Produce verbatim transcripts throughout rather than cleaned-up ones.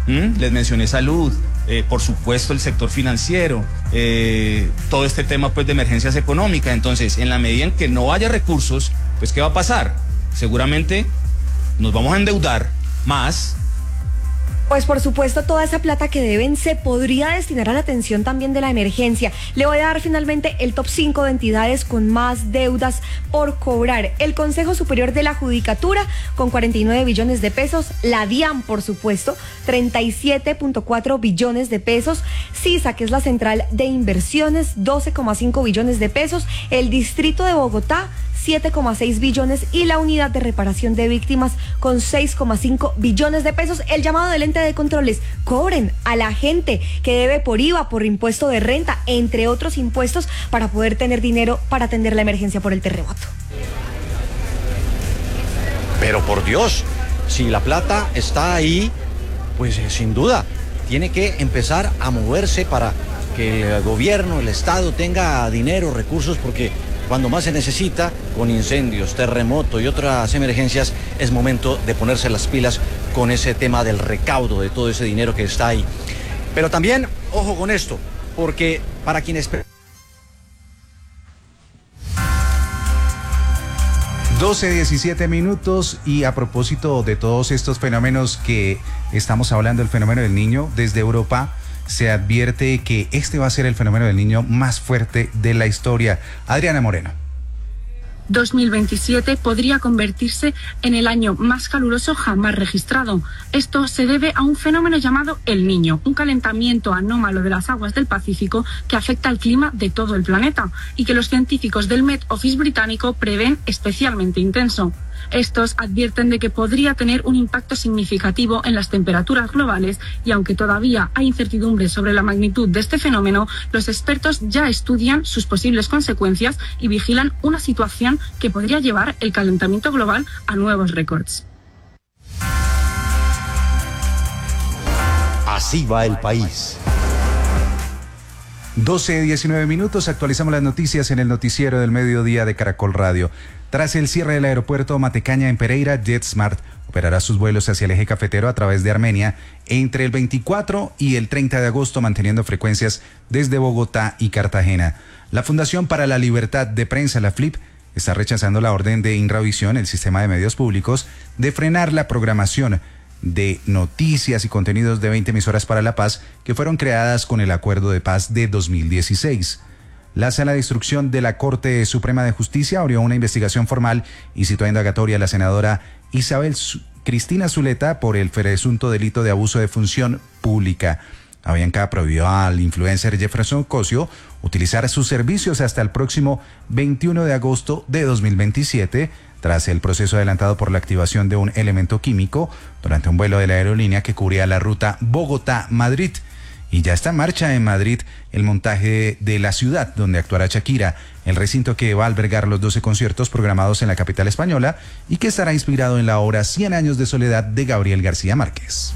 ¿Mm? Les mencioné salud, eh, por supuesto el sector financiero, eh, todo este tema pues de emergencias económicas. Entonces, en la medida en que no haya recursos, pues ¿qué va a pasar? Seguramente nos vamos a endeudar más. Pues por supuesto toda esa plata que deben se podría destinar a la atención también de la emergencia. Le voy a dar finalmente el top cinco de entidades con más deudas por cobrar. El Consejo Superior de la Judicatura con cuarenta y nueve billones de pesos. La DIAN, por supuesto, treinta y siete punto cuatro billones de pesos. CISA, que es la Central de Inversiones, doce coma cinco billones de pesos. El Distrito de Bogotá, siete coma seis billones y la Unidad de Reparación de Víctimas con seis coma cinco billones de pesos. El llamado del ente de controles: cobren a la gente que debe por I V A, por impuesto de renta, entre otros impuestos, para poder tener dinero para atender la emergencia por el terremoto. Pero por Dios, si la plata está ahí, pues eh, sin duda tiene que empezar a moverse para que el gobierno, el Estado tenga dinero, recursos, porque cuando más se necesita, con incendios, terremoto y otras emergencias, es momento de ponerse las pilas con ese tema del recaudo de todo ese dinero que está ahí. Pero también, ojo con esto, porque para quienes... doce, diecisiete minutos, y a propósito de todos estos fenómenos que estamos hablando, el fenómeno del niño, desde Europa se advierte que este va a ser el fenómeno del niño más fuerte de la historia. Adriana Moreno. dos mil veintisiete podría convertirse en el año más caluroso jamás registrado. Esto se debe a un fenómeno llamado El Niño, un calentamiento anómalo de las aguas del Pacífico que afecta al clima de todo el planeta y que los científicos del Met Office británico prevén especialmente intenso. Estos advierten de que podría tener un impacto significativo en las temperaturas globales y aunque todavía hay incertidumbre sobre la magnitud de este fenómeno, los expertos ya estudian sus posibles consecuencias y vigilan una situación que podría llevar el calentamiento global a nuevos récords. Así va el país. doce, diecinueve minutos, actualizamos las noticias en el noticiero del mediodía de Caracol Radio. Tras el cierre del aeropuerto Matecaña en Pereira, JetSmart operará sus vuelos hacia el eje cafetero a través de Armenia entre el veinticuatro y el treinta de agosto, manteniendo frecuencias desde Bogotá y Cartagena. La Fundación para la Libertad de Prensa, la FLIP, está rechazando la orden de Inravisión, el sistema de medios públicos, de frenar la programación de noticias y contenidos de veinte emisoras para la paz que fueron creadas con el Acuerdo de Paz de dos mil dieciséis. La Sala de Instrucción de la Corte Suprema de Justicia abrió una investigación formal y citó a indagatoria a la senadora Isabel Cristina Zuleta por el presunto delito de abuso de función pública. Avianca prohibió al influencer Jefferson Cosio utilizar sus servicios hasta el próximo veintiuno de agosto de dos mil veintisiete, tras el proceso adelantado por la activación de un elemento químico durante un vuelo de la aerolínea que cubría la ruta Bogotá-Madrid. Y ya está en marcha en Madrid el montaje de La Ciudad, donde actuará Shakira, el recinto que va a albergar los doce conciertos programados en la capital española y que estará inspirado en la obra Cien años de soledad de Gabriel García Márquez.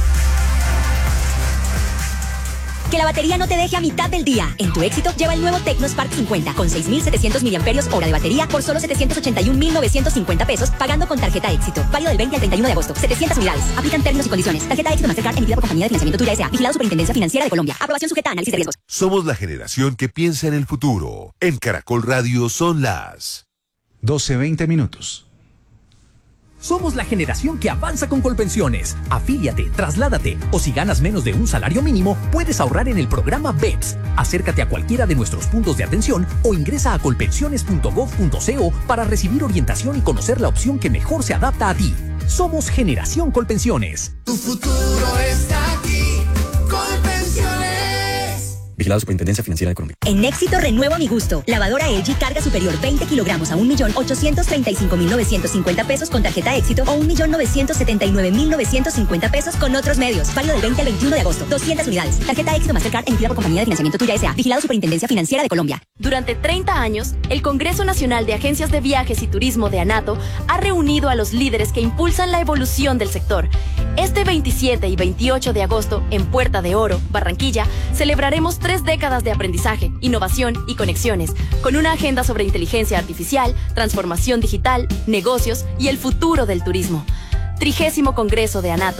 Que la batería no te deje a mitad del día. En tu Éxito lleva el nuevo Tecnospark cincuenta con seis mil setecientos miliamperios hora de batería por solo setecientos ochenta y un mil novecientos cincuenta pesos pagando con tarjeta Éxito. Válido del veinte al treinta y uno de agosto. setecientas unidades. Aplican términos y condiciones. Tarjeta Éxito Mastercard emitida por Compañía de Financiamiento Tuya S A. Vigilado Superintendencia Financiera de Colombia. Aprobación sujeta a análisis de riesgos. Somos la generación que piensa en el futuro. En Caracol Radio son las doce, veinte minutos. Somos la generación que avanza con Colpensiones. Afíliate, trasládate o si ganas menos de un salario mínimo, puedes ahorrar en el programa B E P S. Acércate a cualquiera de nuestros puntos de atención o ingresa a colpensiones punto gov punto co para recibir orientación y conocer la opción que mejor se adapta a ti. Somos Generación Colpensiones. Tu futuro está aquí. Colpensiones. Vigilado Superintendencia Financiera de Colombia. En Éxito renuevo mi gusto. Lavadora L G carga superior veinte kilogramos a un millón ochocientos treinta y cinco mil novecientos cincuenta pesos con tarjeta Éxito o un millón novecientos setenta y nueve mil novecientos cincuenta pesos con otros medios. Válido del veinte al veintiuno de agosto. doscientas unidades. Tarjeta Éxito Mastercard emitida por Compañía de Financiamiento Tuya S A. Vigilado Superintendencia Financiera de Colombia. Durante treinta años, el Congreso Nacional de Agencias de Viajes y Turismo de ANATO ha reunido a los líderes que impulsan la evolución del sector. Este veintisiete y veintiocho de agosto, en Puerta de Oro, Barranquilla, celebraremos tres décadas de aprendizaje, innovación y conexiones, con una agenda sobre inteligencia artificial, transformación digital, negocios y el futuro del turismo. Trigésimo Congreso de ANATO.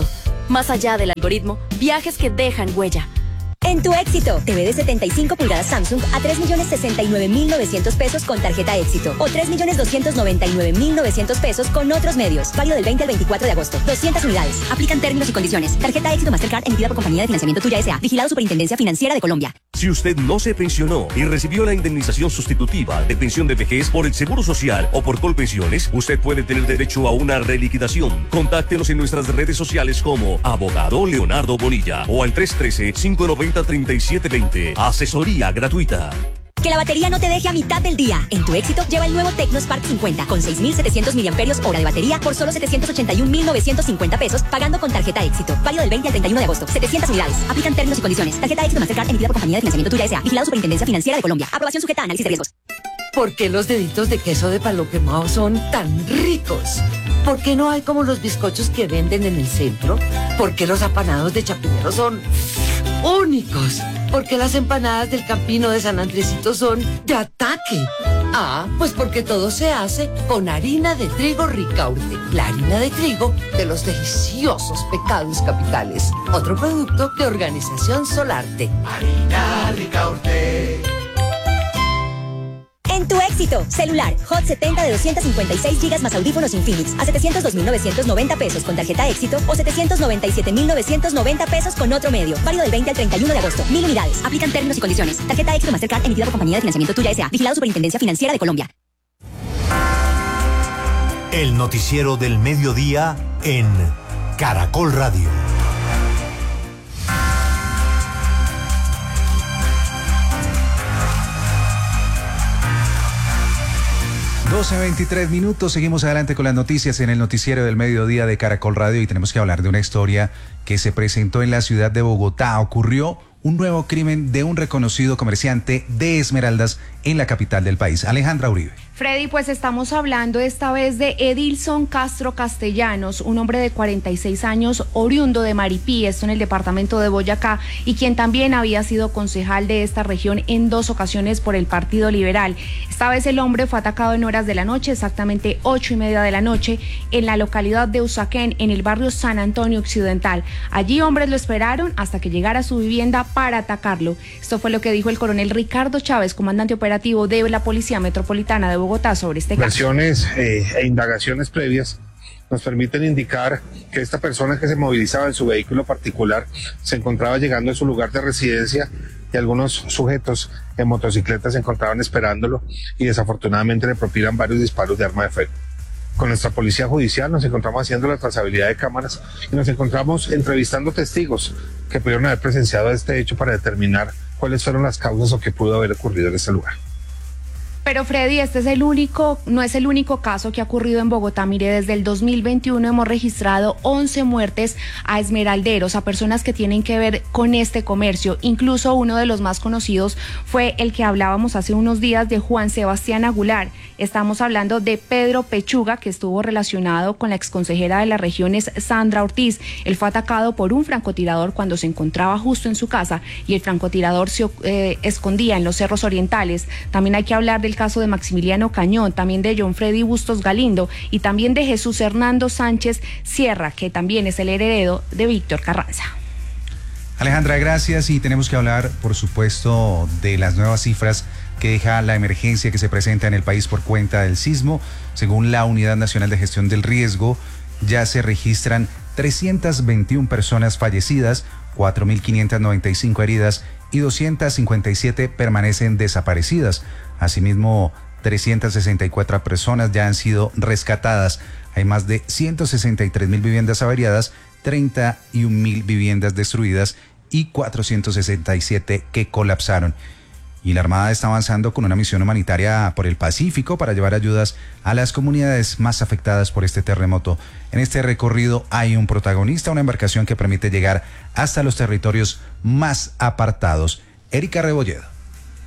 Más allá del algoritmo, viajes que dejan huella. En tu Éxito, T V de setenta y cinco pulgadas Samsung a tres millones sesenta y nueve mil novecientos pesos con tarjeta Éxito o tres millones doscientos noventa y nueve mil novecientos pesos con otros medios. Válido del veinte al veinticuatro de agosto. doscientas unidades. Aplican términos y condiciones. Tarjeta Éxito Mastercard emitida por Compañía de Financiamiento Tuya S A. Vigilado Superintendencia Financiera de Colombia. Si usted no se pensionó y recibió la indemnización sustitutiva de pensión de vejez por el Seguro Social o por Colpensiones, usted puede tener derecho a una reliquidación. Contáctenos en nuestras redes sociales como Abogado Leonardo Bonilla o al tres uno tres, cinco nueve cero, tres siete dos cero. Asesoría gratuita. Que la batería no te deje a mitad del día. En tu Éxito lleva el nuevo Tecnospark cincuenta con seis mil setecientos miliamperios hora de batería por solo setecientos ochenta y un mil novecientos cincuenta pesos pagando con tarjeta Éxito. Válido del veinte al treinta y uno de agosto. setecientas unidades. Aplican términos y condiciones. Tarjeta Éxito Mastercard emitida por Compañía de Financiamiento Tuya S A. Vigilado Superintendencia Financiera de Colombia. Aprobación sujeta a análisis de riesgos. ¿Por qué los deditos de queso de palo quemado son tan ricos? ¿Por qué no hay como los bizcochos que venden en el centro? ¿Por qué los apanados de Chapinero son únicos? ¿Por qué las empanadas del Campino de San Andresito son de ataque? Ah, pues porque todo se hace con harina de trigo Ricaurte, la harina de trigo de los deliciosos pecados capitales. Otro producto de Organización Solarte. Harina Ricaurte. En tu Éxito, celular Hot setenta de doscientos cincuenta y seis gigas más audífonos Infinix a setecientos dos mil novecientos noventa pesos con tarjeta Éxito o setecientos noventa y siete mil novecientos noventa pesos con otro medio. Válido del veinte al treinta y uno de agosto. Mil unidades. Aplican términos y condiciones. Tarjeta Éxito Mastercard emitida por Compañía de Financiamiento Tuya S A. Vigilado Superintendencia Financiera de Colombia. El noticiero del mediodía en Caracol Radio. doce veintitrés minutos, seguimos adelante con las noticias en el noticiero del mediodía de Caracol Radio y tenemos que hablar de una historia que se presentó en la ciudad de Bogotá. Ocurrió un nuevo crimen de un reconocido comerciante de esmeraldas en la capital del país. Alejandra Uribe. Freddy, pues estamos hablando esta vez de Edilson Castro Castellanos, un hombre de cuarenta y seis años, oriundo de Maripí, esto en el departamento de Boyacá, y quien también había sido concejal de esta región en dos ocasiones por el Partido Liberal. Esta vez el hombre fue atacado en horas de la noche, exactamente ocho y media de la noche, en la localidad de Usaquén, en el barrio San Antonio Occidental. Allí hombres lo esperaron hasta que llegara a su vivienda para atacarlo. Esto fue lo que dijo el coronel Ricardo Chávez, comandante operativo de la Policía Metropolitana de Bogotá, sobre este caso. Versiones eh, e indagaciones previas nos permiten indicar que esta persona que se movilizaba en su vehículo particular se encontraba llegando a su lugar de residencia y algunos sujetos en motocicletas se encontraban esperándolo y desafortunadamente le propinan varios disparos de arma de fuego. Con nuestra policía judicial nos encontramos haciendo la trazabilidad de cámaras y nos encontramos entrevistando testigos que pudieron haber presenciado este hecho para determinar cuáles fueron las causas o qué pudo haber ocurrido en este lugar. Pero Freddy, este es el único, no es el único caso que ha ocurrido en Bogotá. Mire, desde el dos mil veintiuno hemos registrado once muertes a esmeralderos, a personas que tienen que ver con este comercio. Incluso uno de los más conocidos fue el que hablábamos hace unos días de Juan Sebastián Aguilar. Estamos hablando de Pedro Pechuga, que estuvo relacionado con la exconsejera de las regiones Sandra Ortiz. Él fue atacado por un francotirador cuando se encontraba justo en su casa y el francotirador se eh, escondía en los cerros orientales. También hay que hablar del caso de Maximiliano Cañón, también de John Freddy Bustos Galindo y también de Jesús Hernando Sánchez Sierra, que también es el heredero de Víctor Carranza. Alejandra, gracias, y tenemos que hablar, por supuesto, de las nuevas cifras que deja la emergencia que se presenta en el país por cuenta del sismo. Según la Unidad Nacional de Gestión del Riesgo, ya se registran trescientas veintiuna personas fallecidas, cuatro mil quinientas noventa y cinco heridas y doscientas cincuenta y siete permanecen desaparecidas. Asimismo, trescientas sesenta y cuatro personas ya han sido rescatadas. Hay más de ciento sesenta y tres mil viviendas averiadas, treinta y un mil viviendas destruidas y cuatrocientos sesenta y siete que colapsaron. Y la Armada está avanzando con una misión humanitaria por el Pacífico para llevar ayudas a las comunidades más afectadas por este terremoto. En este recorrido hay un protagonista, una embarcación que permite llegar hasta los territorios más apartados. Erika Rebolledo.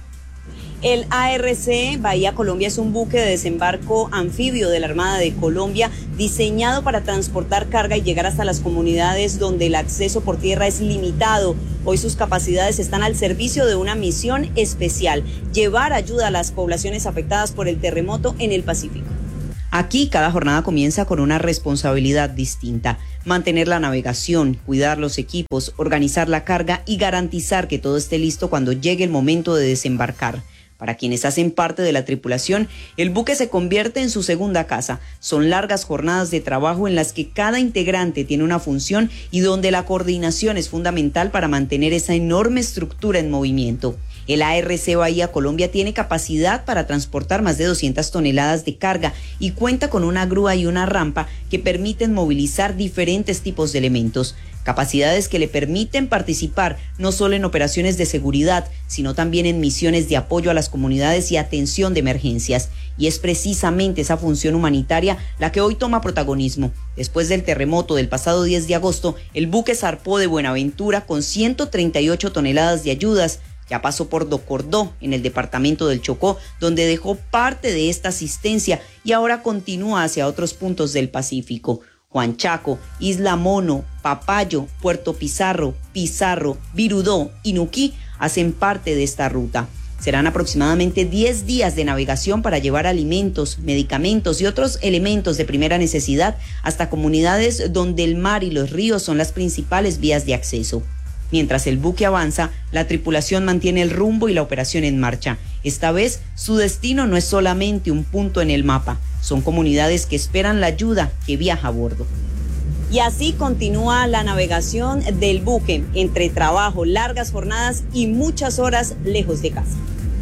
El A R C Bahía Colombia es un buque de desembarco anfibio de la Armada de Colombia diseñado para transportar carga y llegar hasta las comunidades donde el acceso por tierra es limitado. Hoy sus capacidades están al servicio de una misión especial: llevar ayuda a las poblaciones afectadas por el terremoto en el Pacífico. Aquí cada jornada comienza con una responsabilidad distinta: mantener la navegación, cuidar los equipos, organizar la carga y garantizar que todo esté listo cuando llegue el momento de desembarcar. Para quienes hacen parte de la tripulación, el buque se convierte en su segunda casa. Son largas jornadas de trabajo en las que cada integrante tiene una función y donde la coordinación es fundamental para mantener esa enorme estructura en movimiento. El A R C Bahía Colombia tiene capacidad para transportar más de doscientas toneladas de carga y cuenta con una grúa y una rampa que permiten movilizar diferentes tipos de elementos. Capacidades que le permiten participar no solo en operaciones de seguridad, sino también en misiones de apoyo a las comunidades y atención de emergencias. Y es precisamente esa función humanitaria la que hoy toma protagonismo. Después del terremoto del pasado diez de agosto, el buque zarpó de Buenaventura con ciento treinta y ocho toneladas de ayudas. Ya pasó por Docordó, en el departamento del Chocó, donde dejó parte de esta asistencia y ahora continúa hacia otros puntos del Pacífico. Juan Chaco, Isla Mono, Papayo, Puerto Pizarro, Pizarro, Virudó y Nuquí hacen parte de esta ruta. Serán aproximadamente diez días de navegación para llevar alimentos, medicamentos y otros elementos de primera necesidad hasta comunidades donde el mar y los ríos son las principales vías de acceso. Mientras el buque avanza, la tripulación mantiene el rumbo y la operación en marcha. Esta vez, su destino no es solamente un punto en el mapa, son comunidades que esperan la ayuda que viaja a bordo. Y así continúa la navegación del buque, entre trabajo, largas jornadas y muchas horas lejos de casa.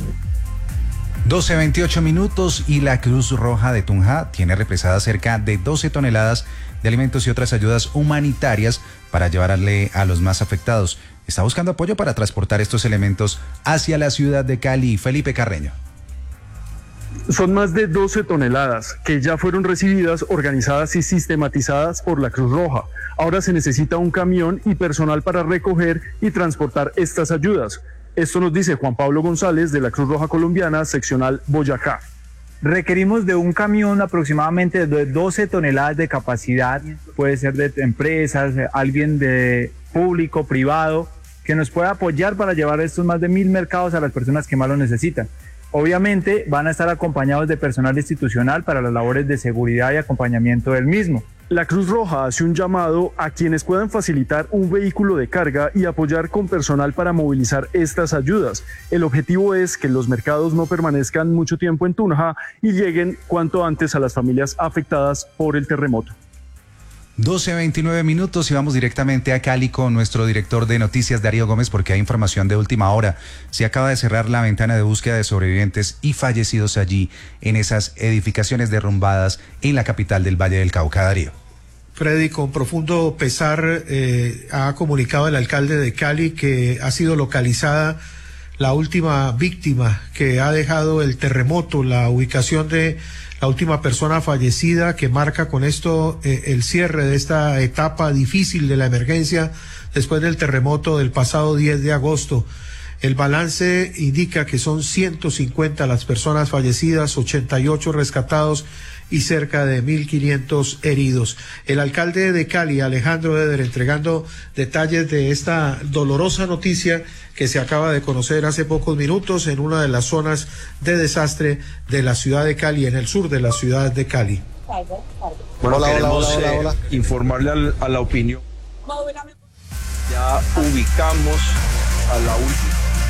doce veintiocho minutos y la Cruz Roja de Tunja tiene represadas cerca de doce toneladas de alimentos y otras ayudas humanitarias para llevarle a los más afectados. Está buscando apoyo para transportar estos elementos hacia la ciudad de Cali. Felipe Carreño. Son más de doce toneladas que ya fueron recibidas, organizadas y sistematizadas por la Cruz Roja. Ahora se necesita un camión y personal para recoger y transportar estas ayudas. Esto nos dice Juan Pablo González de la Cruz Roja Colombiana, seccional Boyacá. Requerimos de un camión aproximadamente de doce toneladas de capacidad, puede ser de empresas, alguien de público, privado, que nos pueda apoyar para llevar estos más de mil mercados a las personas que más lo necesitan. Obviamente van a estar acompañados de personal institucional para las labores de seguridad y acompañamiento del mismo. La Cruz Roja hace un llamado a quienes puedan facilitar un vehículo de carga y apoyar con personal para movilizar estas ayudas. El objetivo es que los mercados no permanezcan mucho tiempo en Tunja y lleguen cuanto antes a las familias afectadas por el terremoto. doce veintinueve minutos y vamos directamente a Cali con nuestro director de noticias, Darío Gómez, porque hay información de última hora. Se acaba de cerrar la ventana de búsqueda de sobrevivientes y fallecidos allí en esas edificaciones derrumbadas en la capital del Valle del Cauca. Darío. Freddy, con profundo pesar eh, ha comunicado el alcalde de Cali que ha sido localizada la última víctima que ha dejado el terremoto, la ubicación de la última persona fallecida, que marca con esto eh, el cierre de esta etapa difícil de la emergencia después del terremoto del pasado diez de agosto. El balance indica que son ciento cincuenta las personas fallecidas, ochenta y ocho rescatados y cerca de mil quinientos heridos. El alcalde de Cali, Alejandro Eder, entregando detalles de esta dolorosa noticia que se acaba de conocer hace pocos minutos en una de las zonas de desastre de la ciudad de Cali, en el sur de la ciudad de Cali. Bueno, hola, queremos hola, hola, eh, hola. informarle al, a la opinión. Ya ubicamos a la última.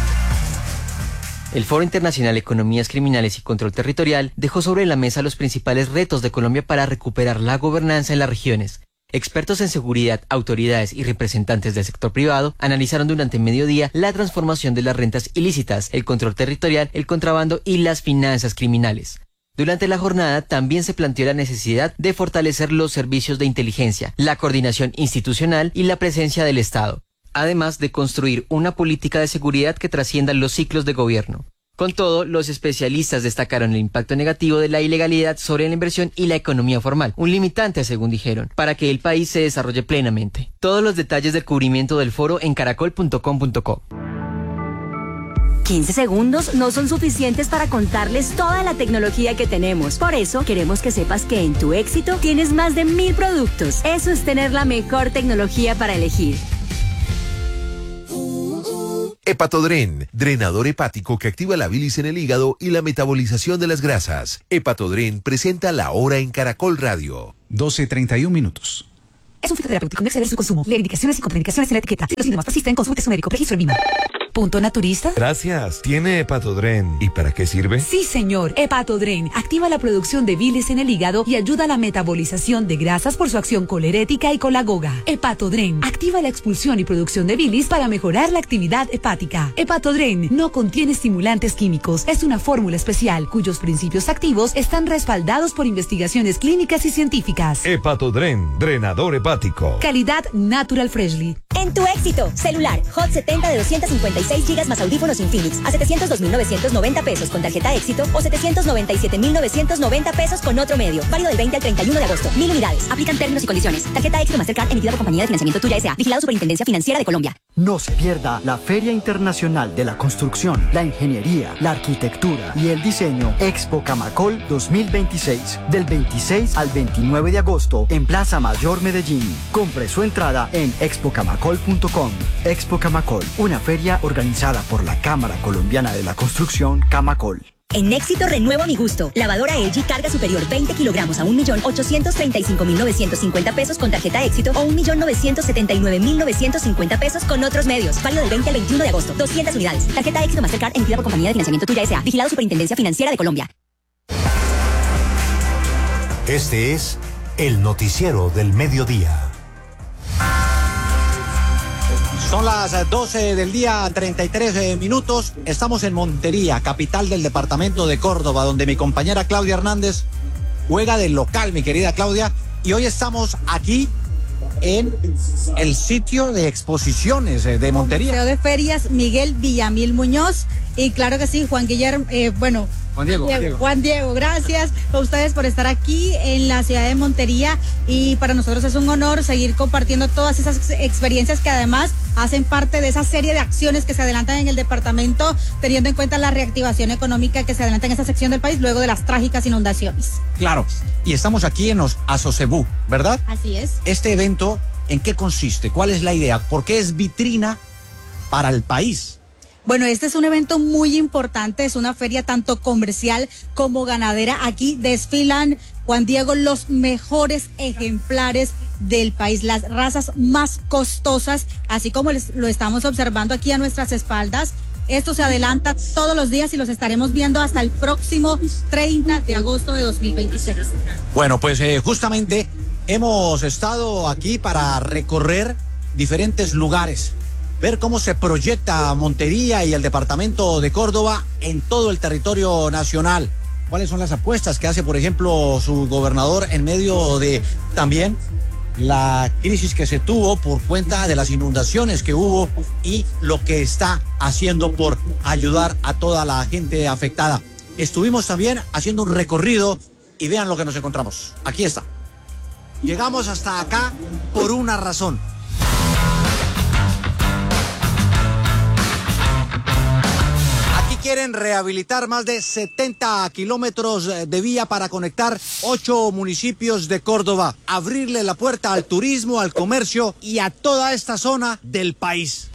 El Foro Internacional Economías Criminales y Control Territorial dejó sobre la mesa los principales retos de Colombia para recuperar la gobernanza en las regiones. Expertos en seguridad, autoridades y representantes del sector privado analizaron durante mediodía la transformación de las rentas ilícitas, el control territorial, el contrabando y las finanzas criminales. Durante la jornada también se planteó la necesidad de fortalecer los servicios de inteligencia, la coordinación institucional y la presencia del Estado, además de construir una política de seguridad que trascienda los ciclos de gobierno. Con todo, los especialistas destacaron el impacto negativo de la ilegalidad sobre la inversión y la economía formal, un limitante, según dijeron, para que el país se desarrolle plenamente. Todos los detalles del cubrimiento del foro en caracol punto com punto co. quince segundos no son suficientes para contarles toda la tecnología que tenemos. Por eso, queremos que sepas que en Tu Éxito tienes más de mil productos. Eso es tener la mejor tecnología para elegir. Hepatodren, drenador hepático que activa la bilis en el hígado y la metabolización de las grasas. Hepatodren presenta La Hora en Caracol Radio. doce treinta y un minutos. Es un fitoterapéutico, no exceder su consumo. Leer indicaciones y contraindicaciones en la etiqueta. Si los síntomas persisten, consulte a su médico. Registro en Vima. ¿Punto naturista? Gracias. ¿Tiene Hepatodren? ¿Y para qué sirve? Sí, señor. Hepatodren activa la producción de bilis en el hígado y ayuda a la metabolización de grasas por su acción colerética y colagoga. Hepatodren activa la expulsión y producción de bilis para mejorar la actividad hepática. Hepatodren no contiene estimulantes químicos. Es una fórmula especial cuyos principios activos están respaldados por investigaciones clínicas y científicas. Hepatodren, drenador hepático. Calidad Natural Freshly. En tu éxito, celular Hot setenta de doscientos cincuenta y seis gigas más audífonos Infinix a setecientos dos mil novecientos noventa pesos con tarjeta éxito o setecientos noventa y siete mil novecientos noventa pesos con otro medio. Válido del veinte al treinta y uno de agosto. Mil unidades. Aplican términos y condiciones. Tarjeta éxito Mastercard emitida por Compañía de Financiamiento Tuya S A. Vigilado Superintendencia Financiera de Colombia. No se pierda la Feria Internacional de la Construcción, la Ingeniería, la Arquitectura y el Diseño Expo Camacol dos mil veintiséis. Del veintiséis al veintinueve de agosto en Plaza Mayor Medellín. Compre su entrada en expo camacol punto com. Expo Camacol, una feria organizada por la Cámara Colombiana de la Construcción, Camacol. En éxito renuevo mi gusto. Lavadora L G carga superior veinte kilogramos a un millón ochocientos treinta y cinco mil novecientos cincuenta pesos con tarjeta éxito o un millón novecientos setenta y nueve mil novecientos cincuenta pesos con otros medios. Válido del veinte al veintiuno de agosto. doscientas unidades. Tarjeta éxito Mastercard emitida por Compañía de Financiamiento Tuya S A. Vigilado Superintendencia Financiera de Colombia. Este es el noticiero del mediodía. Son las doce del día, treinta y tres minutos. Estamos en Montería, capital del departamento de Córdoba, donde mi compañera Claudia Hernández juega del local, mi querida Claudia. Y hoy estamos aquí en el sitio de exposiciones de Montería. Museo de Ferias Miguel Villamil Muñoz. Y claro que sí, Juan Guillermo, eh, bueno... Juan Diego, Diego. Juan Diego, gracias a ustedes por estar aquí en la ciudad de Montería y para nosotros es un honor seguir compartiendo todas esas experiencias que además hacen parte de esa serie de acciones que se adelantan en el departamento, teniendo en cuenta la reactivación económica que se adelanta en esa sección del país luego de las trágicas inundaciones. Claro, y estamos aquí en los Asocebú, ¿verdad? Así es. Este evento, ¿en qué consiste? ¿Cuál es la idea? ¿Por qué es vitrina para el país? Bueno, este es un evento muy importante, es una feria tanto comercial como ganadera. Aquí desfilan, Juan Diego, los mejores ejemplares del país, las razas más costosas, así como les, lo estamos observando aquí a nuestras espaldas. Esto se adelanta todos los días y los estaremos viendo hasta el próximo treinta de agosto de dos mil veintiséis. Bueno, pues eh, justamente hemos estado aquí para recorrer diferentes lugares, ver cómo se proyecta Montería y el departamento de Córdoba en todo el territorio nacional. ¿Cuáles son las apuestas que hace, por ejemplo, su gobernador en medio de también la crisis que se tuvo por cuenta de las inundaciones que hubo y lo que está haciendo por ayudar a toda la gente afectada? Estuvimos también haciendo un recorrido y vean lo que nos encontramos. Aquí está. Llegamos hasta acá por una razón. Quieren rehabilitar más de setenta kilómetros de vía para conectar ocho municipios de Córdoba, abrirle la puerta al turismo, al comercio y a toda esta zona del país.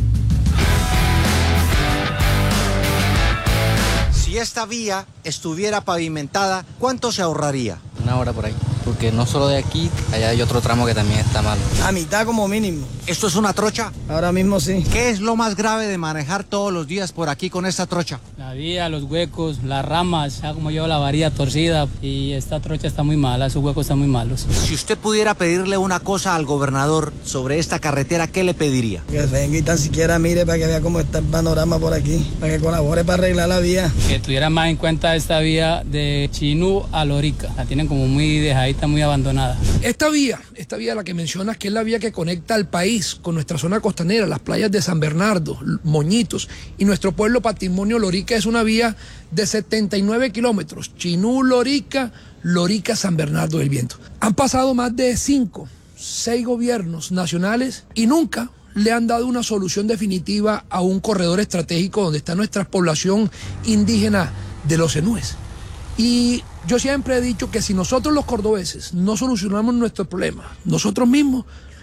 Si esta vía estuviera pavimentada, ¿cuánto se ahorraría? Una hora por ahí, porque no solo de aquí, allá hay otro tramo que también está malo. A mitad como mínimo. ¿Esto es una trocha? Ahora mismo sí. ¿Qué es lo más grave de manejar todos los días por aquí con esta trocha? La vía, los huecos, las ramas, ya como yo la varilla torcida y esta trocha está muy mala, esos huecos están muy malos. Si usted pudiera pedirle una cosa al gobernador sobre esta carretera, ¿qué le pediría? Que venga y tan siquiera mire para que vea cómo está el panorama por aquí, para que colabore para arreglar la vía. Que tuviera más en cuenta esta vía de Chinú a Lorica, la tienen como muy dejadita, muy abandonada. Esta vía, esta vía la que mencionas, que es la vía que conecta al país con nuestra zona costanera, las playas de San Bernardo, Moñitos y nuestro pueblo patrimonio Lorica, es una vía de setenta y nueve kilómetros, Chinú, Lorica, Lorica, San Bernardo del Viento. Han pasado más de cinco, seis gobiernos nacionales y nunca le han dado una solución definitiva a un corredor estratégico donde está nuestra población indígena de los Enúes. Y yo siempre he dicho que si nosotros los cordobeses no solucionamos nuestro problema, nosotros mismos,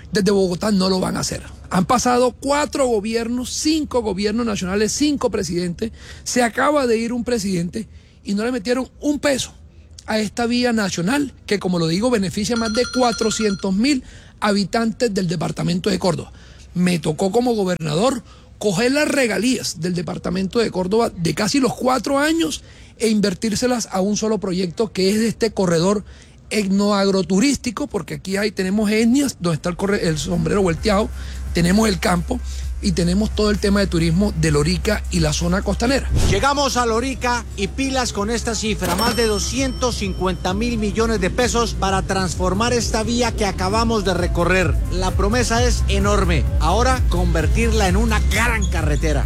desde Bogotá no lo van a hacer. Han pasado cuatro gobiernos, cinco gobiernos nacionales, cinco presidentes. Se acaba de ir un presidente y no le metieron un peso a esta vía nacional que, como lo digo, beneficia a más de cuatrocientos mil habitantes del departamento de Córdoba. Me tocó como gobernador coger las regalías del departamento de Córdoba de casi los cuatro años e invertírselas a un solo proyecto que es de este corredor etnoagroturístico, porque aquí hay, tenemos etnias donde está el, corre, el sombrero volteado, tenemos el campo y tenemos todo el tema de turismo de Lorica y la zona costanera. Llegamos a Lorica y pilas con esta cifra, más de doscientos cincuenta mil millones de pesos para transformar esta vía que acabamos de recorrer. La promesa es enorme, ahora convertirla en una gran carretera.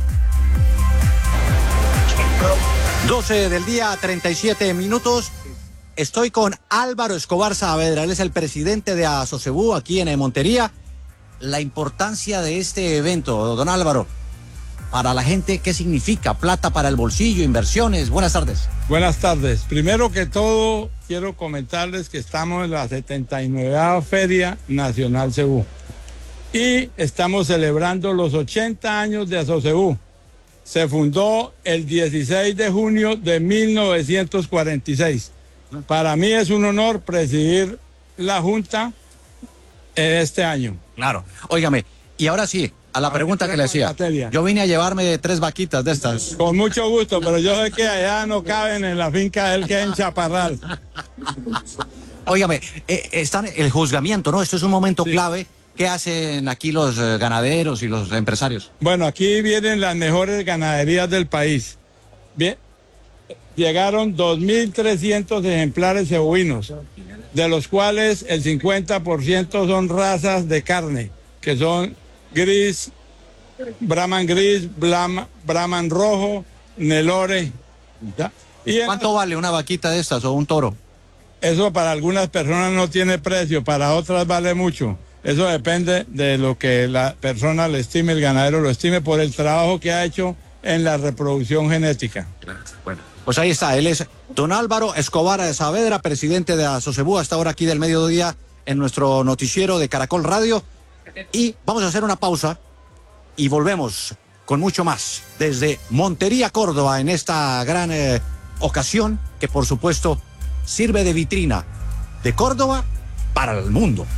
doce del día, treinta y siete minutos. Estoy con Álvaro Escobar Saavedra, él es el presidente de Asocebú aquí en Montería. La importancia de este evento, don Álvaro, para la gente, ¿qué significa? Plata para el bolsillo, inversiones. Buenas tardes. Buenas tardes. Primero que todo, quiero comentarles que estamos en la setenta y nueva Feria Nacional Cebú y estamos celebrando los ochenta años de Asocebú. Se fundó el dieciséis de junio de mil novecientos cuarenta y seis. Para mí es un honor presidir la Junta este año. Claro. Óigame, y ahora sí, a la pregunta que le hacía. Yo vine a llevarme tres vaquitas de estas. Con mucho gusto, pero yo sé que allá no caben en la finca del que en Chaparral. Óigame, eh, están el juzgamiento, ¿no? Esto es un momento sí. clave. ¿Qué hacen aquí los eh, ganaderos y los empresarios? Bueno, aquí vienen las mejores ganaderías del país. Bien, llegaron dos mil trescientos ejemplares cebuinos, de los cuales el cincuenta por ciento son razas de carne, que son gris, Brahman gris, Brahman, Brahman rojo, Nelore. ¿Ya? Y ¿Cuánto vale una vaquita de estas o un toro? Eso para algunas personas no tiene precio, para otras vale mucho. Eso depende de lo que la persona le estime, el ganadero lo estime, por el trabajo que ha hecho en la reproducción genética. Bueno, pues ahí está, él es don Álvaro Escobar Saavedra, presidente de Asocebú, hasta ahora aquí del mediodía en nuestro noticiero de Caracol Radio. Y vamos a hacer una pausa y volvemos con mucho más desde Montería, Córdoba, en esta gran eh, ocasión que por supuesto sirve de vitrina de Córdoba para el mundo.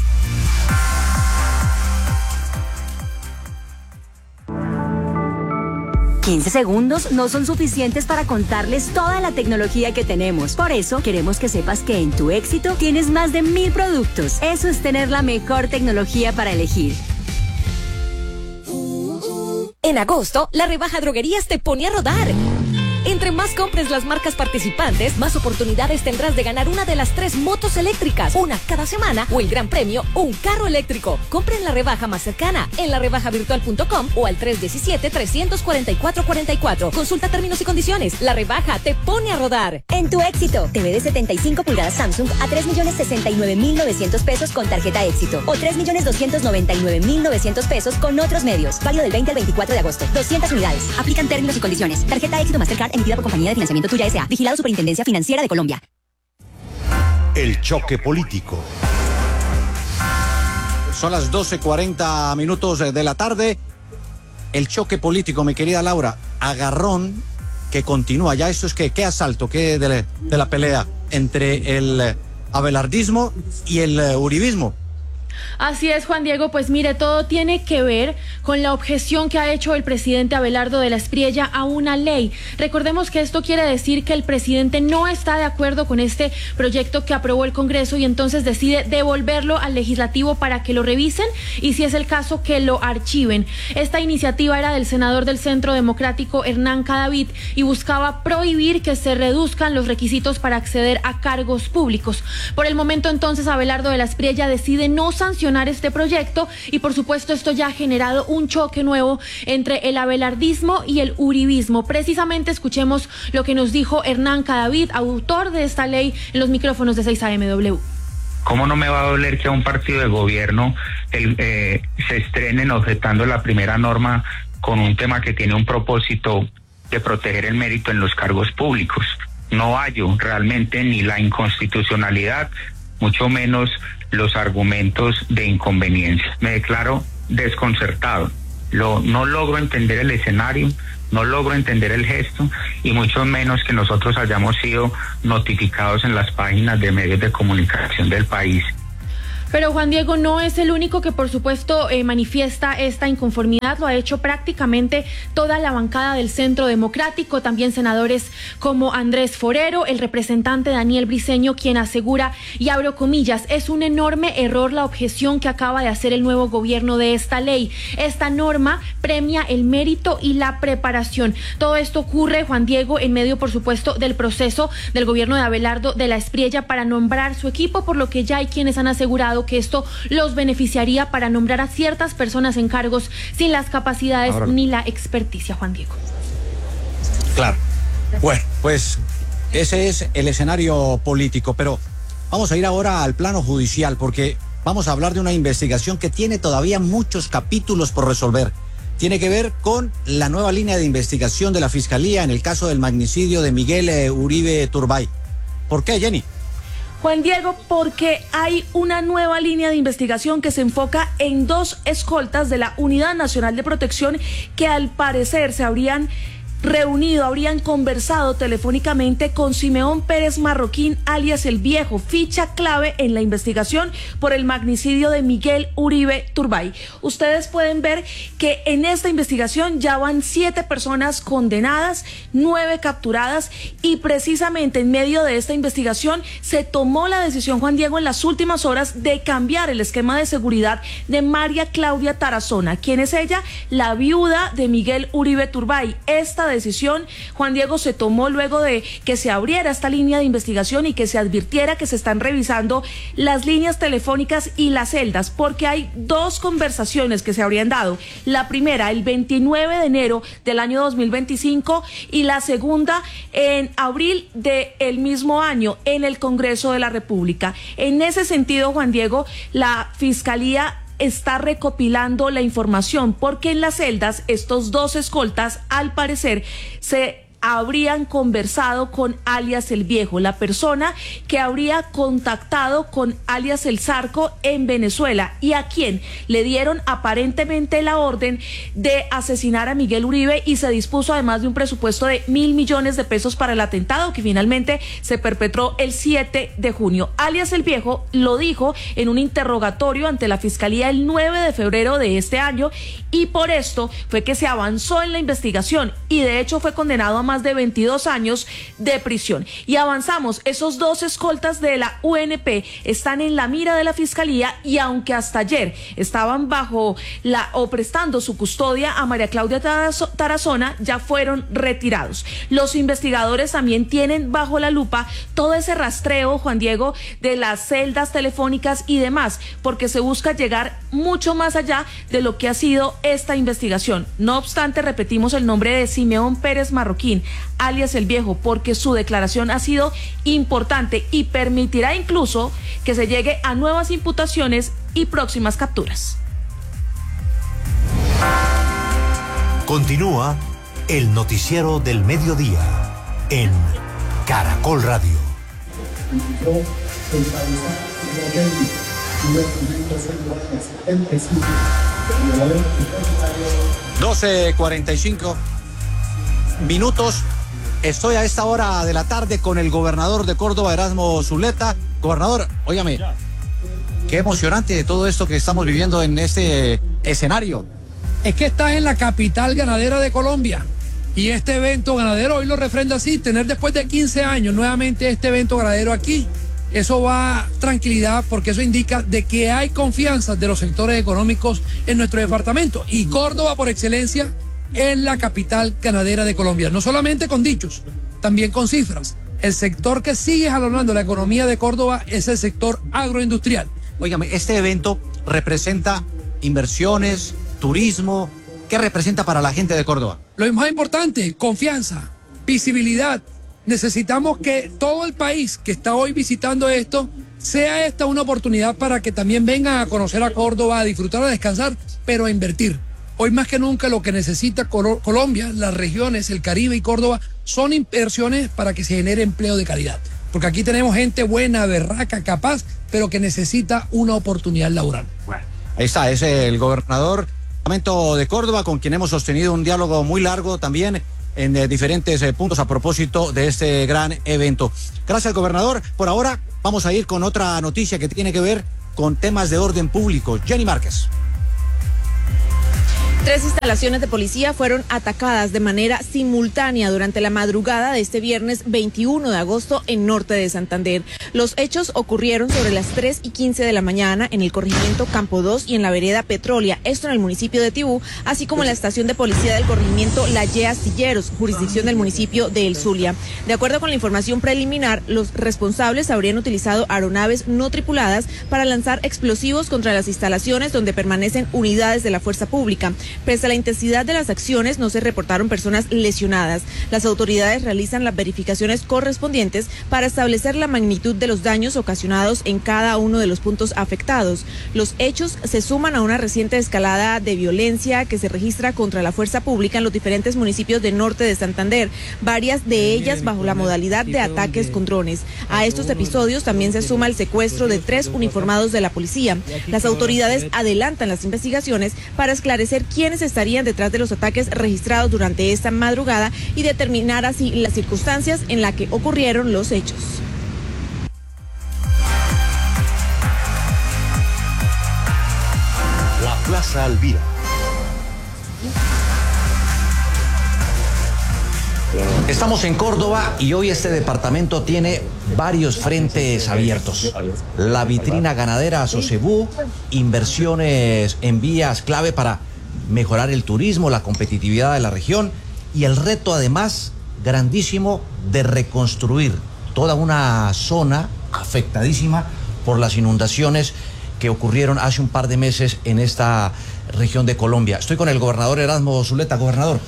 quince segundos no son suficientes para contarles toda la tecnología que tenemos. Por eso, queremos que sepas que en Tu Éxito tienes más de mil productos. Eso es tener la mejor tecnología para elegir. En agosto, la rebaja Droguerías te pone a rodar. Entre más compres las marcas participantes, más oportunidades tendrás de ganar una de las tres motos eléctricas, una cada semana, o el gran premio, un carro eléctrico. Compra en la rebaja más cercana, en la rebaja virtual punto com o al tres uno siete, tres cuatro cuatro, cuatro cuatro. Consulta términos y condiciones. La rebaja te pone a rodar. En Tu Éxito, T V de setenta y cinco pulgadas Samsung a tres millones sesenta y nueve mil novecientos pesos con tarjeta Éxito o tres millones doscientos noventa y nueve mil novecientos pesos con otros medios. Válido del veinte al veinticuatro de agosto. doscientas unidades. Aplican términos y condiciones. Tarjeta Éxito Mastercard emitida por Compañía de Financiamiento Tuya S A. Vigilado Superintendencia Financiera de Colombia. El choque político. Son las doce cuarenta minutos de la tarde. El choque político, mi querida Laura. Agarrón que continúa. Ya esto es que, ¿qué asalto? ¿Qué de, la, de la pelea entre el abelardismo y el uribismo? Así es, Juan Diego, pues mire, todo tiene que ver con la objeción que ha hecho el presidente Abelardo de la Espriella a una ley. Recordemos que esto quiere decir que el presidente no está de acuerdo con este proyecto que aprobó el Congreso y entonces decide devolverlo al legislativo para que lo revisen y, si es el caso, que lo archiven. Esta iniciativa era del senador del Centro Democrático Hernán Cadavid y buscaba prohibir que se reduzcan los requisitos para acceder a cargos públicos. Por el momento, entonces, Abelardo de la Espriella decide no sancionar este proyecto y, por supuesto, esto ya ha generado un choque nuevo entre el abelardismo y el uribismo. Precisamente escuchemos lo que nos dijo Hernán Cadavid, autor de esta ley, en los micrófonos de seis A M W. ¿Cómo no me va a doler que a un partido de gobierno el, eh, se estrenen objetando la primera norma con un tema que tiene un propósito de proteger el mérito en los cargos públicos? No hallo realmente ni la inconstitucionalidad, mucho menos los argumentos de inconveniencia. Me declaro desconcertado. Lo, no logro entender el escenario, no logro entender el gesto y mucho menos que nosotros hayamos sido notificados en las páginas de medios de comunicación del país. Pero Juan Diego no es el único que por supuesto eh, manifiesta esta inconformidad, lo ha hecho prácticamente toda la bancada del Centro Democrático, también senadores como Andrés Forero, el representante Daniel Briceño, quien asegura, y abro comillas, es un enorme error la objeción que acaba de hacer el nuevo gobierno de esta ley. Esta norma premia el mérito y la preparación. Todo esto ocurre, Juan Diego, en medio por supuesto del proceso del gobierno de Abelardo de la Espriella para nombrar su equipo, por lo que ya hay quienes han asegurado que esto los beneficiaría para nombrar a ciertas personas en cargos sin las capacidades Ahora, ni la experticia, Juan Diego. Claro. Bueno, pues ese es el escenario político, pero vamos a ir ahora al plano judicial porque vamos a hablar de una investigación que tiene todavía muchos capítulos por resolver. Tiene que ver con la nueva línea de investigación de la Fiscalía en el caso del magnicidio de Miguel eh, Uribe Turbay. ¿Por qué, Jenny? Juan Diego, porque hay una nueva línea de investigación que se enfoca en dos escoltas de la Unidad Nacional de Protección que al parecer se habrían reunido, habrían conversado telefónicamente con Simeón Pérez Marroquín, alias El Viejo, ficha clave en la investigación por el magnicidio de Miguel Uribe Turbay. Ustedes pueden ver que en esta investigación ya van siete personas condenadas, nueve capturadas y precisamente en medio de esta investigación se tomó la decisión, Juan Diego, en las últimas horas de cambiar el esquema de seguridad de María Claudia Tarazona. ¿Quién es ella? La viuda de Miguel Uribe Turbay. Esta decisión, Juan Diego, se tomó luego de que se abriera esta línea de investigación y que se advirtiera que se están revisando las líneas telefónicas y las celdas, porque hay dos conversaciones que se habrían dado. La primera, el veintinueve de enero del año dos mil veinticinco y la segunda en abril del mismo año en el Congreso de la República. En ese sentido, Juan Diego, la Fiscalía está recopilando la información porque en las celdas estos dos escoltas al parecer se habrían conversado con alias El Viejo, la persona que habría contactado con alias El Zarco en Venezuela y a quien le dieron aparentemente la orden de asesinar a Miguel Uribe y se dispuso además de un presupuesto de mil millones de pesos para el atentado que finalmente se perpetró el siete de junio. Alias El Viejo lo dijo en un interrogatorio ante la Fiscalía el nueve de febrero de este año y por esto fue que se avanzó en la investigación y de hecho fue condenado a más de veintidós años de prisión. Y avanzamos, esos dos escoltas de la U N P están en la mira de la Fiscalía y aunque hasta ayer estaban bajo la o prestando su custodia a María Claudia Tarazona, ya fueron retirados. Los investigadores también tienen bajo la lupa todo ese rastreo, Juan Diego, de las celdas telefónicas y demás, porque se busca llegar mucho más allá de lo que ha sido esta investigación. No obstante, repetimos el nombre de Simeón Pérez Marroquín, alias El Viejo, porque su declaración ha sido importante y permitirá incluso que se llegue a nuevas imputaciones y próximas capturas. Continúa el noticiero del mediodía en Caracol Radio. doce cuarenta y cinco minutos. Estoy a esta hora de la tarde con el gobernador de Córdoba, Erasmo Zuleta. Gobernador, óigame, qué emocionante de todo esto que estamos viviendo en este escenario. Es que estás en la capital ganadera de Colombia y este evento ganadero hoy lo refrenda así, tener después de quince años nuevamente este evento ganadero aquí. Eso va tranquilidad porque eso indica de que hay confianza de los sectores económicos en nuestro departamento y Córdoba por excelencia es la capital ganadera de Colombia, no solamente con dichos, también con cifras. El sector que sigue jalonando la economía de Córdoba es el sector agroindustrial. Óigame, este evento representa inversiones, turismo. ¿Qué representa para la gente de Córdoba? Lo más importante, confianza, visibilidad. Necesitamos que todo el país que está hoy visitando esto, sea esta una oportunidad para que también vengan a conocer a Córdoba, a disfrutar, a descansar, pero a invertir. Hoy más que nunca lo que necesita Col- Colombia, las regiones, el Caribe y Córdoba son inversiones para que se genere empleo de calidad. porque aquí tenemos gente buena, berraca, capaz, pero que necesita una oportunidad laboral. Bueno, ahí está, es el gobernador de Córdoba, con quien hemos sostenido un diálogo muy largo también en eh, diferentes eh, puntos a propósito de este gran evento. Gracias, gobernador. Por ahora vamos a ir con otra noticia que tiene que ver con temas de orden público. Jenny Márquez. Tres instalaciones de policía fueron atacadas de manera simultánea durante la madrugada de este viernes veintiuno de agosto en norte de Santander. Los hechos ocurrieron sobre las tres y quince de la mañana en el corregimiento Campo dos y en la vereda Petrolia, esto en el municipio de Tibú, así como en la estación de policía del corregimiento La Ye Astilleros, jurisdicción del municipio de El Zulia. De acuerdo con la información preliminar, los responsables habrían utilizado aeronaves no tripuladas para lanzar explosivos contra las instalaciones donde permanecen unidades de la fuerza pública. Pese a la intensidad de las acciones, no se reportaron personas lesionadas. Las autoridades realizan las verificaciones correspondientes para establecer la magnitud de los daños ocasionados en cada uno de los puntos afectados. Los hechos se suman a una reciente escalada de violencia que se registra contra la fuerza pública en los diferentes municipios del norte de Santander, varias de ellas bajo la modalidad de ataques con drones. A estos episodios también se suma el secuestro de tres uniformados de la policía. Las autoridades adelantan las investigaciones para esclarecer quiénes estarían detrás de los ataques registrados durante esta madrugada y determinar así las circunstancias en las que ocurrieron los hechos. La Plaza Alvira. Estamos en Córdoba y hoy este departamento tiene varios frentes abiertos. La vitrina ganadera Asocebú, inversiones en vías clave para mejorar el turismo, la competitividad de la región y el reto además grandísimo de reconstruir toda una zona afectadísima por las inundaciones que ocurrieron hace un par de meses en esta región de Colombia. Estoy con el gobernador Erasmo Zuleta. Gobernador,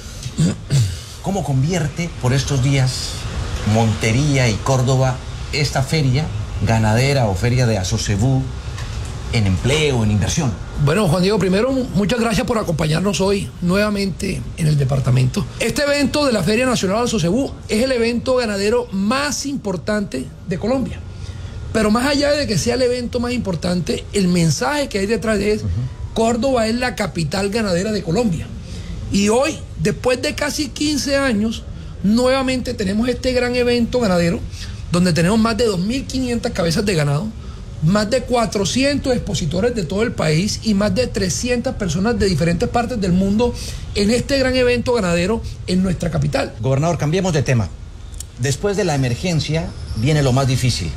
¿cómo convierte por estos días Montería y Córdoba esta feria ganadera o feria de Asocebú en empleo, en inversión? Bueno, Juan Diego, primero, muchas gracias por acompañarnos hoy nuevamente en el departamento. Este evento de la Feria Nacional Asocebú es el evento ganadero más importante de Colombia. Pero más allá de que sea el evento más importante, el mensaje que hay detrás es: uh-huh. Córdoba es la capital ganadera de Colombia. Y hoy, después de casi quince años, nuevamente tenemos este gran evento ganadero, donde tenemos más de dos mil quinientas cabezas de ganado, más de cuatrocientos expositores de todo el país y más de trescientas personas de diferentes partes del mundo en este gran evento ganadero en nuestra capital. Gobernador, cambiemos de tema. Después de la emergencia viene lo más difícil: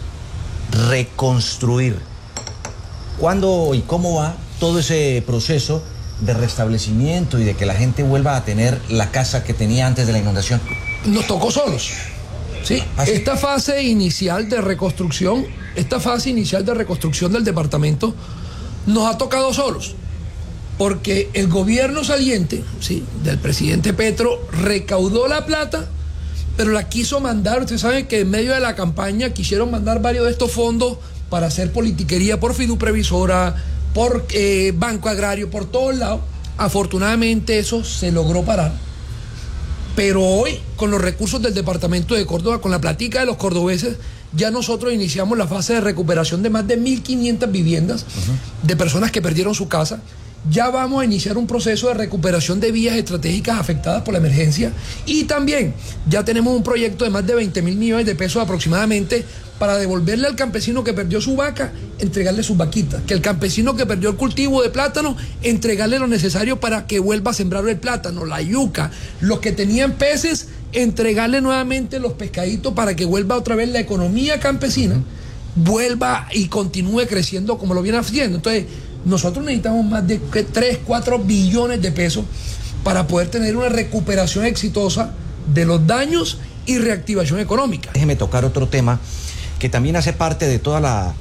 reconstruir. ¿Cuándo y cómo va todo ese proceso de restablecimiento y de que la gente vuelva a tener la casa que tenía antes de la inundación? Nos tocó solos. Sí, ¿Ah, sí? Esta fase inicial de reconstrucción, esta fase inicial de reconstrucción del departamento nos ha tocado solos, porque el gobierno saliente, sí, del presidente Petro, recaudó la plata, pero la quiso mandar. Ustedes saben que en medio de la campaña quisieron mandar varios de estos fondos para hacer politiquería por Fiduprevisora, por eh, Banco Agrario, por todos lados. Afortunadamente eso se logró parar. Pero hoy, con los recursos del departamento de Córdoba, con la platica de los cordobeses, ya nosotros iniciamos la fase de recuperación de más de mil quinientas viviendas uh-huh. de personas que perdieron su casa. Ya vamos a iniciar un proceso de recuperación de vías estratégicas afectadas por la emergencia, y también ya tenemos un proyecto de más de veinte mil millones de pesos aproximadamente para devolverle al campesino que perdió su vaca, entregarle sus vaquitas, que el campesino que perdió el cultivo de plátano, entregarle lo necesario para que vuelva a sembrar el plátano, la yuca, los que tenían peces, entregarle nuevamente los pescaditos para que vuelva otra vez la economía campesina, vuelva y continúe creciendo como lo viene haciendo. Entonces, nosotros necesitamos más de tres, cuatro billones de pesos para poder tener una recuperación exitosa de los daños y reactivación económica. Déjeme tocar otro tema que también hace parte de toda la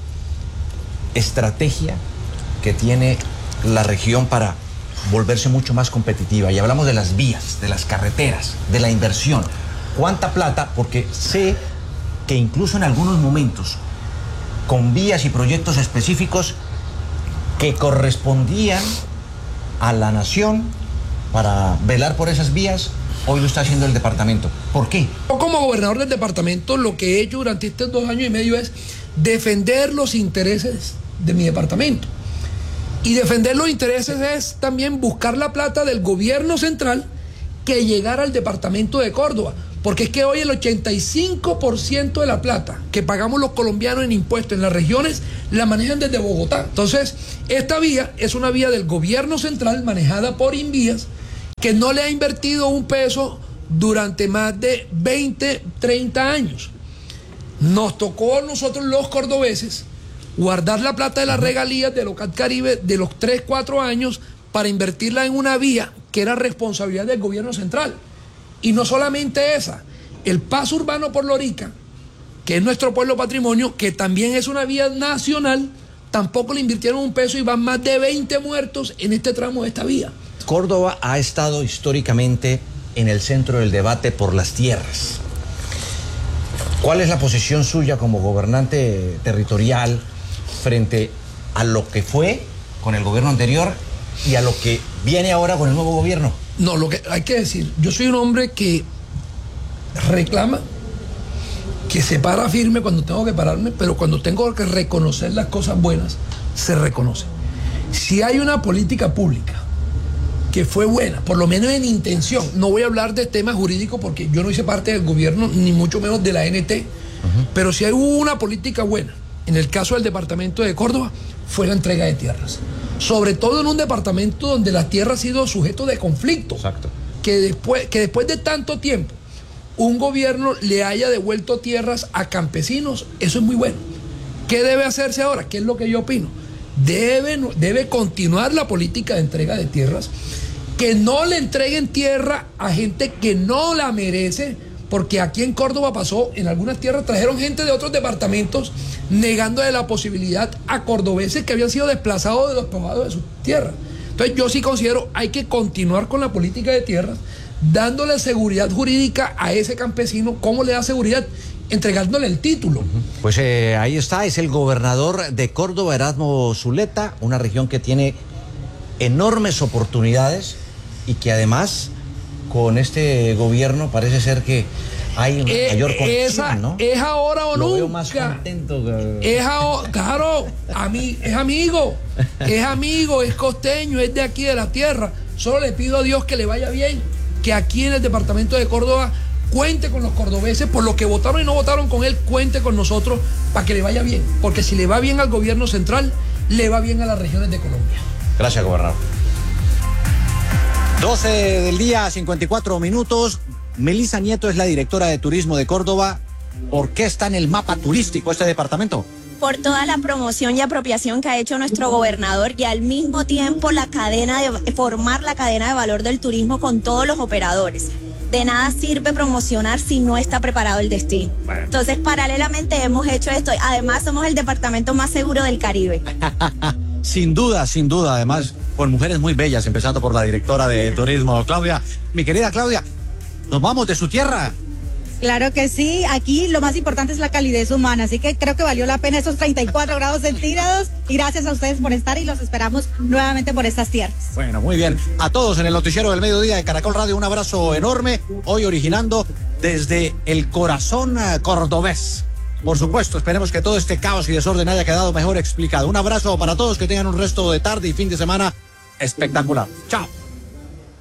estrategia que tiene la región para volverse mucho más competitiva. Y hablamos de las vías, de las carreteras, de la inversión. ¿Cuánta plata? Porque sé que incluso en algunos momentos, con vías y proyectos específicos que correspondían a la nación, para velar por esas vías, hoy lo está haciendo el departamento. ¿Por qué? Yo como gobernador del departamento lo que he hecho durante estos dos años y medio es defender los intereses de mi departamento. Y defender los intereses es también buscar la plata del gobierno central que llegara al departamento de Córdoba. Porque es que hoy el ochenta y cinco por ciento de la plata que pagamos los colombianos en impuestos en las regiones la manejan desde Bogotá. Entonces, esta vía es una vía del gobierno central manejada por Invías que no le ha invertido un peso durante más de veinte, treinta años. Nos tocó a nosotros los cordobeses guardar la plata de las regalías de Local Caribe de los tres, cuatro años para invertirla en una vía que era responsabilidad del gobierno central. Y no solamente esa, el paso urbano por Lorica, que es nuestro pueblo patrimonio, que también es una vía nacional, tampoco le invirtieron un peso y van más de veinte muertos en este tramo de esta vía. Córdoba ha estado históricamente en el centro del debate por las tierras. ¿Cuál es la posición suya como gobernante territorial frente a lo que fue con el gobierno anterior y a lo que viene ahora con el nuevo gobierno? No, lo que hay que decir, yo soy un hombre que reclama, que se para firme cuando tengo que pararme, pero cuando tengo que reconocer las cosas buenas, se reconoce. Si hay una política pública que fue buena, por lo menos en intención, no voy a hablar de temas jurídicos porque yo no hice parte del gobierno, ni mucho menos de la N T, uh-huh. Pero si hay una política buena, en el caso del departamento de Córdoba, fue la entrega de tierras. Sobre todo en un departamento donde la tierra ha sido sujeto de conflicto. Exacto. Que después, que después de tanto tiempo un gobierno le haya devuelto tierras a campesinos, eso es muy bueno. ¿Qué debe hacerse ahora? ¿Qué es lo que yo opino? Debe, debe continuar la política de entrega de tierras, que no le entreguen tierra a gente que no la merece, porque aquí en Córdoba pasó, en algunas tierras trajeron gente de otros departamentos negándole la posibilidad a cordobeses que habían sido desplazados de los poblados de sus tierras. Entonces yo sí considero hay que continuar con la política de tierras, dándole seguridad jurídica a ese campesino. ¿Cómo le da seguridad? Entregándole el título. Pues eh, ahí está, es el gobernador de Córdoba, Erasmo Zuleta, una región que tiene enormes oportunidades y que además con este gobierno parece ser que hay una eh, mayor conexión, esa, ¿no? Es ahora o Lo nunca. veo más contento que... Es a, claro, a mí, es amigo, es amigo, es costeño, es de aquí de la tierra. Solo le pido a Dios que le vaya bien, que aquí en el departamento de Córdoba cuente con los cordobeses, por lo que votaron y no votaron con él, cuente con nosotros para que le vaya bien. Porque si le va bien al gobierno central, le va bien a las regiones de Colombia. Gracias, gobernador. doce del día, cincuenta y cuatro minutos. Melissa Nieto es la directora de turismo de Córdoba. ¿Por qué está en el mapa turístico este departamento? Por toda la promoción y apropiación que ha hecho nuestro gobernador y al mismo tiempo la cadena de formar la cadena de valor del turismo con todos los operadores. De nada sirve promocionar si no está preparado el destino. Bueno. Entonces, paralelamente hemos hecho esto. Además, somos el departamento más seguro del Caribe. Sin duda, sin duda. Además, con mujeres muy bellas, empezando por la directora de turismo, Claudia. Mi querida Claudia, nos vamos de su tierra. Claro que sí, aquí lo más importante es la calidez humana, así que creo que valió la pena esos treinta y cuatro grados centígrados y gracias a ustedes por estar y los esperamos nuevamente por estas tierras. Bueno, muy bien. A todos en el noticiero del mediodía de Caracol Radio, un abrazo enorme, hoy originando desde el corazón cordobés. Por supuesto, esperemos que todo este caos y desorden haya quedado mejor explicado. Un abrazo para todos, que tengan un resto de tarde y fin de semana espectacular. Chao.